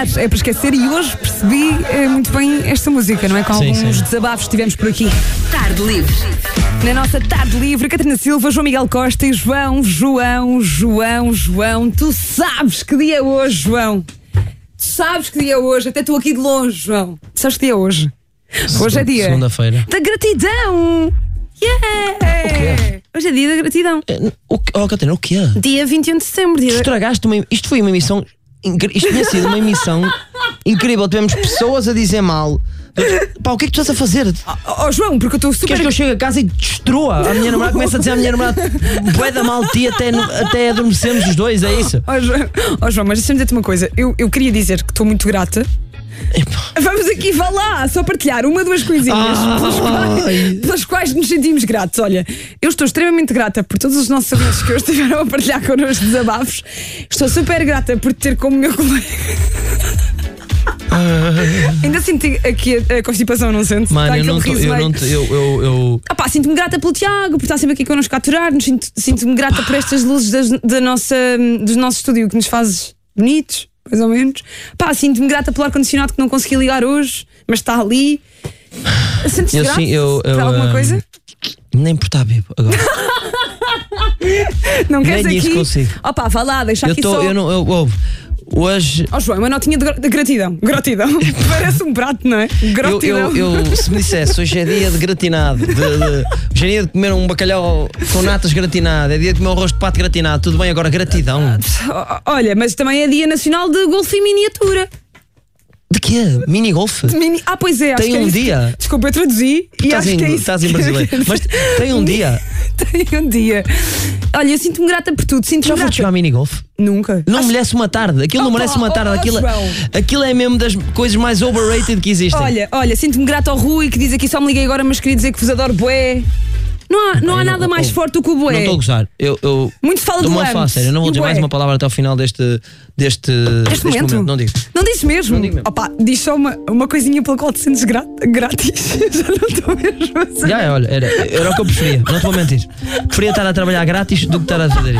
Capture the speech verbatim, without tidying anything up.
É para esquecer, e hoje percebi é, muito bem esta música, não é? Com Sim, alguns sim. desabafos que tivemos por aqui. Tarde Livre. Na nossa Tarde Livre, Catarina Silva, João Miguel Costa e João, João, João, João. Tu sabes que dia é hoje, João? Tu sabes que dia é hoje? Até estou aqui de longe, João. Tu sabes que dia é hoje? Hoje é dia Segunda-feira. da gratidão. Yeah! O quê? Hoje é dia da gratidão. O que- Oh, Catarina, o que é? Dia vinte e um de setembro. Dia da... Estragaste uma. Isto foi uma emissão. incri- Isto tinha sido uma emissão incrível. Tivemos pessoas a dizer mal. Pá, o que é que tu estás a fazer? Oh, oh, João, porque eu estou super. Queres que eu chegue a casa e destrua? A minha namorada começa a dizer à minha namorada: bué da mal ti até, no- até adormecemos os dois, é isso? Oh João, oh, João, mas deixa-me dizer-te uma coisa. Eu, eu queria dizer que estou muito grata. Epá. Vamos aqui, vá lá, só partilhar uma, duas coisinhas Ai. pelas, quais, pelas quais nos sentimos gratos. Olha, eu estou extremamente grata por todos os nossos amigos que hoje estiveram a partilhar connosco desabafos. Estou super grata por te ter como meu colega. Ainda sinto aqui a, a constipação, não sente? Mano, Está eu não aquele tô, riso eu meio- não tô, eu, eu, eu Ah pá, sinto-me grata pelo Tiago, por estar sempre aqui connosco a aturar-nos. Sinto- Sinto-me grata por estas luzes das, da nossa, do nosso estúdio que nos fazes bonitos, mais ou menos. Pá, sinto-me grata pelo ar-condicionado que não consegui ligar hoje, mas está ali. Sentes-te Eu grata sim, eu- por eu, alguma ah, coisa? nem por estar bebo agora. Não queres nem aqui? isso consigo. Oh pá, vá lá, deixa Eu aqui tô, só. eu não, eu, eu- hoje. Oh João, uma notinha de, gra- de gratidão. Gratidão. Parece um prato, não é? Eu, Gratidão. eu, eu, se me dissesse hoje é dia de gratinado, de, de, hoje é dia de comer um bacalhau com natas gratinado, é dia de comer um arroz de pato gratinado, tudo bem, agora gratidão. Oh, olha, mas também é dia nacional de golfe em miniatura. De quê? Mini golfe? Mini... Ah, pois é, acho Tem que é um isso. dia. Desculpa, eu traduzi e Estás acho em, que é isso. estás em brasileiro. Mas tem um dia. Tem um dia. Olha, eu sinto-me grata por tudo. Sinto-me Já grata. foste jogar mini golfe? Nunca. Não Acho- merece uma tarde. Aquilo não Opa, merece uma tarde. oh, Aquilo, João. aquilo é mesmo das coisas mais overrated que existem. Olha, olha, sinto-me grata ao Rui que diz aqui só me liguei agora, mas queria dizer que vos adoro bué. Não há, não há Eu nada mais eu- forte do que o bué. Não estou a gozar. Eu, eu, Muito se fala do estou-me a falar a amo-se. sério. Eu não vou E o dizer mais bué? uma palavra até ao final deste, deste, Neste deste momento? Não digo. Não dizes mesmo? Não digo mesmo. Opa, diz só uma, uma coisinha pela qual te sentes gra- grátis. Já não estou mesmo a saber. Já, olha, era, era o que eu preferia. Não te vou mentir. Preferia estar a trabalhar grátis do que estar a fazer isto.